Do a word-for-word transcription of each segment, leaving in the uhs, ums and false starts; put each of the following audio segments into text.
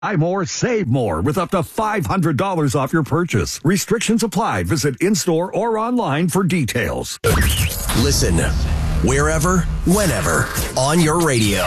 Buy more, save more with up to five hundred dollars off your purchase. Restrictions apply. Visit in-store or online for details. Listen wherever, whenever, on your radio.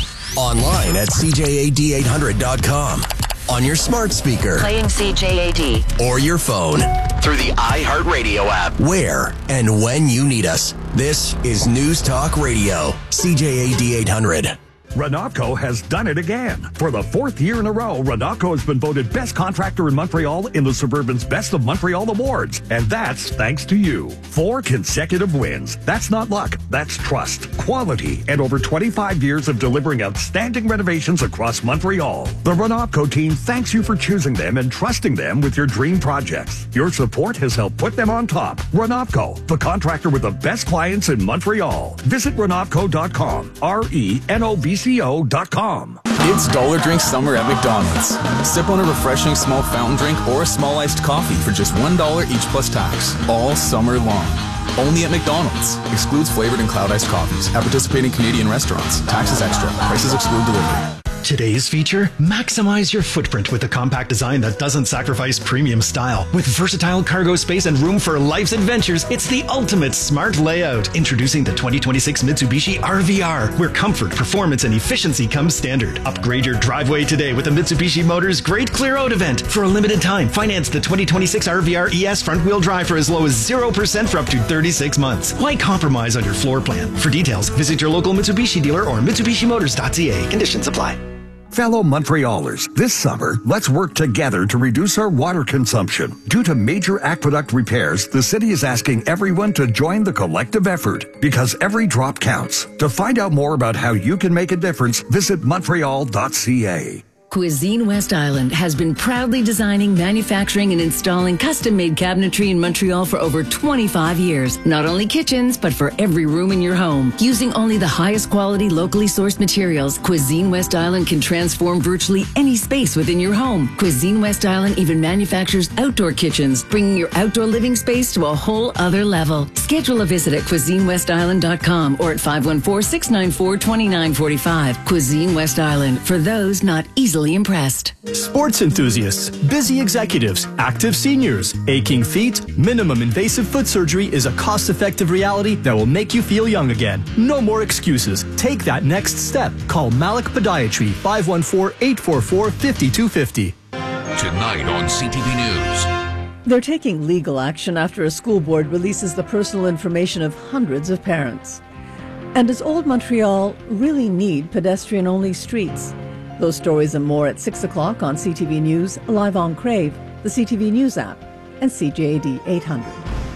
Online at C J A D eight hundred dot com. On your smart speaker. Playing C J A D. Or your phone. Through the iHeartRadio app. Where and when you need us. This is News Talk Radio. C J A D eight hundred. Renavco has done it again. For the fourth year in a row, Renavco has been voted best contractor in Montreal in the Suburban's Best of Montreal Awards. And that's thanks to you. Four consecutive wins. That's not luck. That's trust, quality, and over twenty-five years of delivering outstanding renovations across Montreal. The Renavco team thanks you for choosing them and trusting them with your dream projects. Your support has helped put them on top. Renavco, the contractor with the best clients in Montreal. Visit renavco dot com. R E N O V C O dot com. It's Dollar Drink Summer at McDonald's. Sip on a refreshing small fountain drink or a small iced coffee for just one dollar each plus tax. All summer long. Only at McDonald's. Excludes flavored and cloud iced coffees. At participating Canadian restaurants. Taxes extra. Prices exclude delivery. Today's feature, maximize your footprint with a compact design that doesn't sacrifice premium style. With versatile cargo space and room for life's adventures, it's the ultimate smart layout. Introducing the twenty twenty-six Mitsubishi R V R, where comfort, performance, and efficiency come standard. Upgrade your driveway today with the Mitsubishi Motors Great Clear Out event. For a limited time, finance the twenty twenty-six R V R E S front-wheel drive for as low as zero percent for up to thirty-six months. Why compromise on your floor plan? For details, visit your local Mitsubishi dealer or mitsubishi motors dot c a. Conditions apply. Fellow Montrealers, this summer, let's work together to reduce our water consumption. Due to major aqueduct repairs, the city is asking everyone to join the collective effort because every drop counts. To find out more about how you can make a difference, visit montreal dot c a. Cuisine West Island has been proudly designing, manufacturing, and installing custom-made cabinetry in Montreal for over twenty-five years. Not only kitchens, but for every room in your home. Using only the highest quality, locally sourced materials, Cuisine West Island can transform virtually any space within your home. Cuisine West Island even manufactures outdoor kitchens, bringing your outdoor living space to a whole other level. Schedule a visit at cuisine west island dot com or at five one four, six nine four, two nine four five. Cuisine West Island, for those not easily impressed. Sports enthusiasts, busy executives, active seniors, aching feet, minimum invasive foot surgery is a cost-effective reality that will make you feel young again. No more excuses. Take that next step. Call Malik Podiatry, five one four, eight four four, five two five zero. Tonight on C T V News. They're taking legal action after a school board releases the personal information of hundreds of parents. And does Old Montreal really need pedestrian-only streets? Those stories and more at six o'clock on C T V News, live on Crave, the C T V News app, and C J A D eight hundred.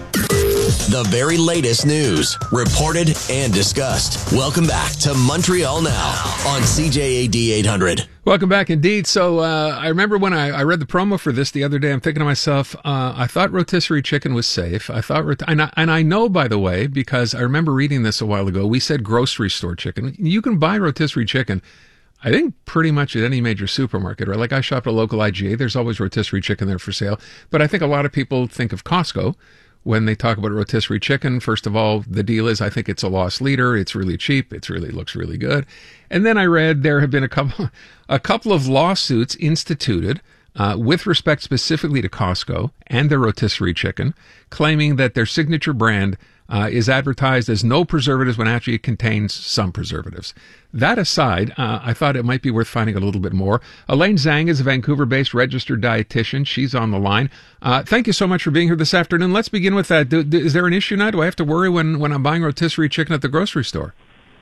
The very latest news, reported and discussed. Welcome back to Montreal Now on C J A D eight hundred. Welcome back indeed. So uh, I remember when I, I read the promo for this the other day, I'm thinking to myself, uh, I thought rotisserie chicken was safe. I thought, rot- and, I, and I know, by the way, because I remember reading this a while ago, we said grocery store chicken. You can buy rotisserie chicken, I think, pretty much at any major supermarket, right? Like I shop at a local I G A. There's always rotisserie chicken there for sale. But I think a lot of people think of Costco when they talk about rotisserie chicken. First of all, the deal is I think it's a loss leader. It's really cheap. It's really looks really good. And then I read there have been a couple, a couple of lawsuits instituted uh, with respect specifically to Costco and their rotisserie chicken, claiming that their signature brand Uh, is advertised as no preservatives when actually it contains some preservatives. That aside, uh, I thought it might be worth finding a little bit more. Elaine Zhang is a Vancouver-based registered dietitian. She's on the line. Uh, thank you so much for being here this afternoon. Let's begin with that. Do, do, is there an issue now? Do I have to worry when, when I'm buying rotisserie chicken at the grocery store?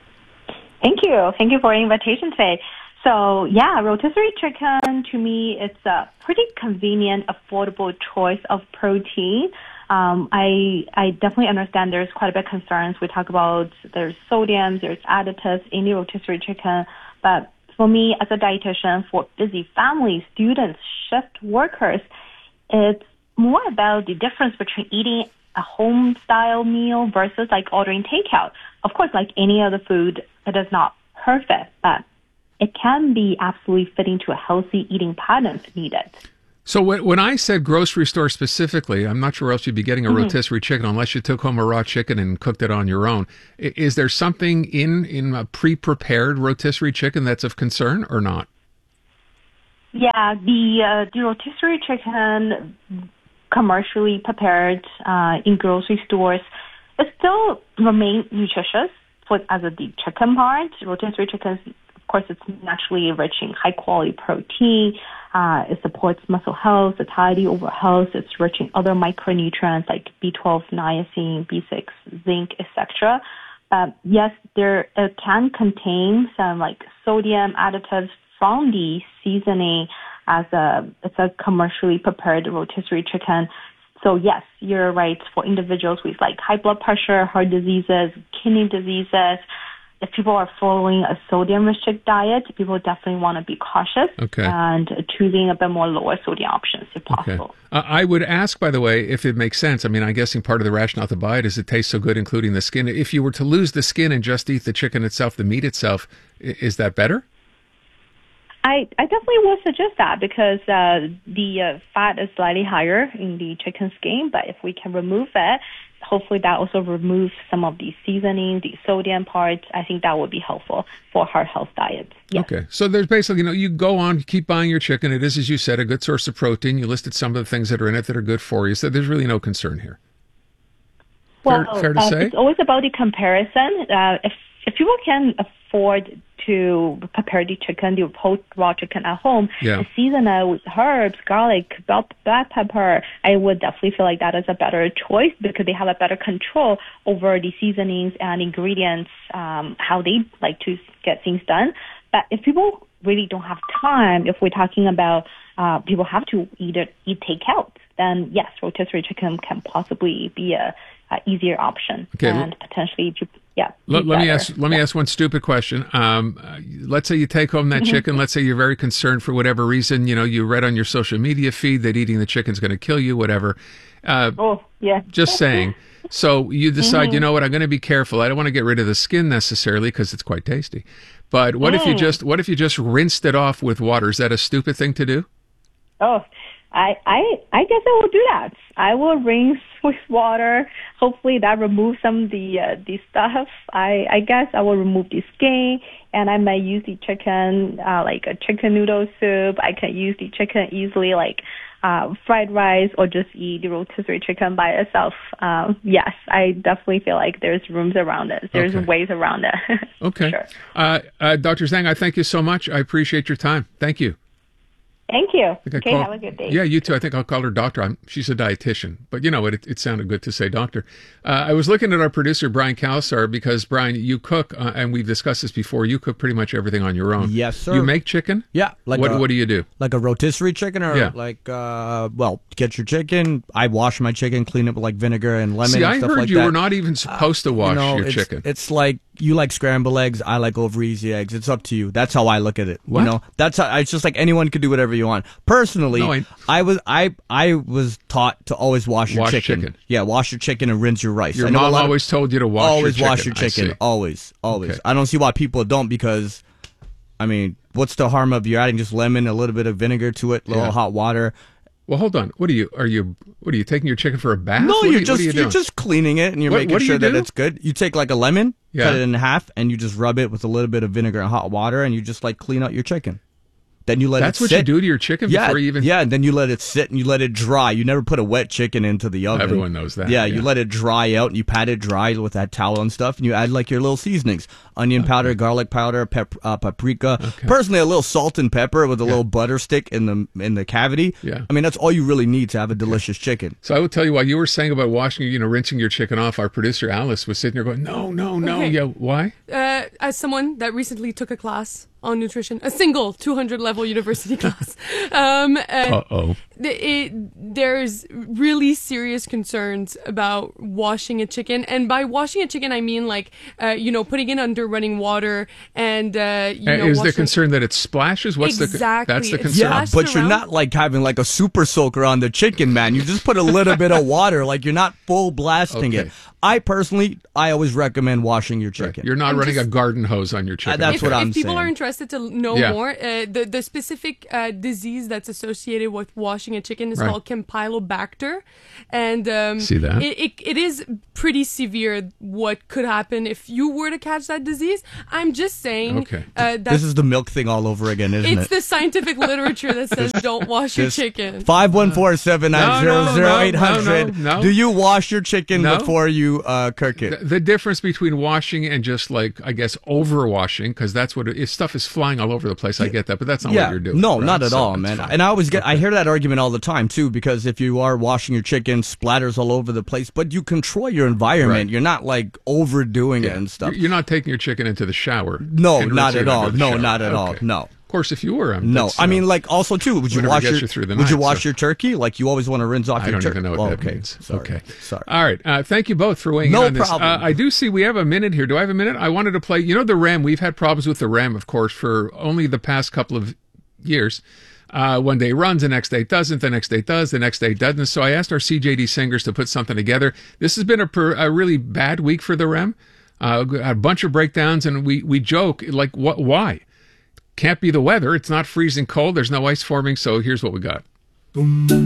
Thank you. Thank you for the invitation today. So, yeah, rotisserie chicken, to me, it's a pretty convenient, affordable choice of protein. Um, I I definitely understand there's quite a bit of concerns. We talk about there's sodium, there's additives in the rotisserie chicken. But for me, as a dietitian, for busy families, students, shift workers, it's more about the difference between eating a home-style meal versus like ordering takeout. Of course, like any other food, it is not perfect, but it can be absolutely fitting to a healthy eating pattern if needed. So when, when I said grocery store specifically, I'm not sure where else you'd be getting a mm-hmm. rotisserie chicken unless you took home a raw chicken and cooked it on your own. I, is there something in, in a pre-prepared rotisserie chicken that's of concern or not? Yeah, the uh, the rotisserie chicken commercially prepared uh, in grocery stores, it still remain nutritious for as a the chicken part. Rotisserie chicken, of course, it's naturally rich in high quality protein. Uh, it supports muscle health, satiety, overall health. It's rich in other micronutrients like B twelve, niacin, B six, zinc, et cetera. But yes, there it can contain some like sodium additives from the seasoning as a it's a commercially prepared rotisserie chicken. So yes, you're right. For individuals with like high blood pressure, heart diseases, kidney diseases, if people are following a sodium restricted diet, people definitely want to be cautious okay. and choosing a bit more lower sodium options if possible. Okay. Uh, I would ask, by the way, if it makes sense. I mean, I'm guessing part of the rationale to buy it is it tastes so good, including the skin. If you were to lose the skin and just eat the chicken itself, the meat itself, is that better? I, I definitely would suggest that because uh, the uh, fat is slightly higher in the chicken skin, but if we can remove it, hopefully that also removes some of the seasoning, the sodium part. I think that would be helpful for heart health diet. Yes. Okay. So there's basically, you know, you go on, you keep buying your chicken. It is, as you said, a good source of protein. You listed some of the things that are in it that are good for you. So there's really no concern here. Well, fair, fair to uh, say? It's always about the comparison. Uh, if, if people can afford to prepare the chicken, the whole raw chicken at home, yeah. and season it with herbs, garlic, bell, black pepper, I would definitely feel like that is a better choice because they have a better control over the seasonings and ingredients, um, how they like to get things done. But if people really don't have time, if we're talking about uh, people have to eat it, eat takeout, then yes, rotisserie chicken can possibly be a, a easier option okay. and potentially. Yeah. Let, let me ask. Let me ask one stupid question. Um, uh, let's say you take home that chicken. Let's say you're very concerned for whatever reason. You know, you read on your social media feed that eating the chicken is going to kill you. Whatever. Uh, oh, yeah. Just saying. So you decide. Mm-hmm. You know what? I'm going to be careful. I don't want to get rid of the skin necessarily because it's quite tasty. But what mm. if you just? What if you just rinsed it off with water? Is that a stupid thing to do? Oh. I, I I guess I will do that. I will rinse with water. Hopefully that removes some of the uh, the stuff. I, I guess I will remove the skin, and I might use the chicken uh, like a chicken noodle soup. I can use the chicken easily like uh, fried rice or just eat the rotisserie chicken by itself. Um, yes, I definitely feel like there's rooms around it. There's okay. ways around it. Okay. Sure. Uh, uh, Doctor Zhang, I thank you so much. I appreciate your time. Thank you. Thank you. Okay, call, have a good day. Yeah, you too. I think I'll call her doctor. I'm, she's a dietitian. But you know what? It, it sounded good to say doctor. Uh, I was looking at our producer, Brian Kalsar, because, Brian, you cook, uh, and we've discussed this before, you cook pretty much everything on your own. Yes, sir. You make chicken? Yeah. Like what, a, what do you do? Like a rotisserie chicken or yeah. like, uh, well, get your chicken. I wash my chicken, clean it with like vinegar and lemon See, and I stuff heard like you that. were not even supposed uh, to wash you know, your it's, chicken. It's like you like scrambled eggs. I like over easy eggs. It's up to you. That's how I look at it. What? You know, that's how, it's just like anyone can do whatever you want. Personally, no, I, I was I I was taught to always wash your wash chicken. chicken. Yeah, wash your chicken and rinse your rice. Your I know mom a lot always of, told you to wash always your chicken. wash your chicken. Always, always. Okay. I don't see why people don't because, I mean, what's the harm of you adding just lemon, a little bit of vinegar to it, a little yeah. hot water. Well, hold on. What are you? Are you? What are you taking your chicken for a bath? No, what you're you, just you you're just cleaning it and you're what, making what sure you that do? it's good. You take like a lemon, yeah. cut it in half, and you just rub it with a little bit of vinegar and hot water, and you just like clean out your chicken. Then you let That's it sit. That's what you do to your chicken yeah, before you even... Yeah, and then you let it sit and you let it dry. You never put a wet chicken into the oven. Everyone knows that. Yeah, yeah. you let it dry out and you pat it dry with that towel and stuff, and you add like your little seasonings. Onion okay. powder, garlic powder, pep- uh, paprika. Okay. Personally, a little salt and pepper with a yeah. little butter stick in the in the cavity. Yeah. I mean, that's all you really need to have a delicious okay. chicken. So I will tell you why you were saying about washing, you know, rinsing your chicken off. Our producer, Alice, was sitting there going, no, no, no. Okay. Yeah, why? Uh, as someone that recently took a class on nutrition, a single two hundred level university class. Um, uh oh. It, there's really serious concerns about washing a chicken, and by washing a chicken, I mean like uh, you know, putting it under running water, and uh, you uh, know, is washing... there concern that it splashes? What's exactly. the that's the concern? Yeah, but you're around. not like having like a super soaker on the chicken, man. You just put a little bit of water, like you're not full blasting okay. it. I personally, I always recommend washing your chicken. Right. You're not I'm running just, a garden hose on your chicken. Uh, that's if, what I'm saying. If people saying. are interested to know yeah. more, uh, the the specific uh, disease that's associated with washing washing a chicken is Right. called Campylobacter, and um, See that? It, it it is pretty severe. What could happen if you were to catch that disease? I'm just saying. Okay. Uh, that's, This is the milk thing all over again, isn't it's it? the scientific literature that says don't wash your chicken. Five one four seven nine zero zero eight hundred. no, no. Do you wash your chicken No. before you uh, cook it? The, the difference between washing and just like, I guess, overwashing, because that's what it is. Stuff is flying all over the place. I get that, but that's not what you're doing. No, right? not at So all, it's man. fine. And I always get, I hear that argument all the time too, because if you are washing your chicken, splatters all over the place, but you control your environment. Right. You're not like overdoing it and stuff. You're- You're not taking your chicken into the shower. No, and not rinsing at it all. under the No, shower. not at all. Okay. No. Of course, if you were, um, No, that's, I uh, mean, like, also too, would you whatever wash gets your you through the would you night, wash so- your turkey? Like you always want to rinse off I your don't turkey. even know what Oh, that okay. means. Sorry. Okay. Sorry. All right. Uh, thank you both for weighing No in on this. problem. Uh, I do see we have a minute here. Do I have a minute? I wanted to play. You know, the RAM. We've had problems with the RAM, of course, for only the past couple of years. Uh, one day it runs, the next day it doesn't, the next day it does, the next day it doesn't. So I asked our C J D singers to put something together. This has been a, per, a really bad week for the RAM. Uh, a bunch of breakdowns, and we, we joke, like, what? Why? Can't be the weather. It's not freezing cold. There's no ice forming. So here's what we got.